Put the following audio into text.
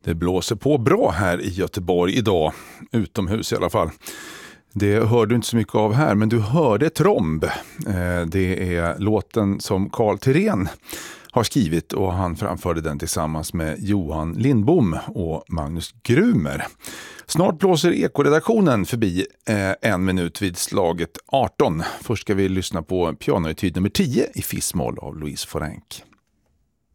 Det blåser på bra här i Göteborg idag, utomhus i alla fall. Det hör du inte så mycket av här, men du hörde Tromb. Det är låten som Carl Thyrén har skrivit och han framförde den tillsammans med Johan Lindbom och Magnus Grumer. Snart blåser Ekoredaktionen förbi 1 minut vid slaget 18. Först ska vi lyssna på pianoetyd nummer 10 i Fis-moll av Louise Forenk.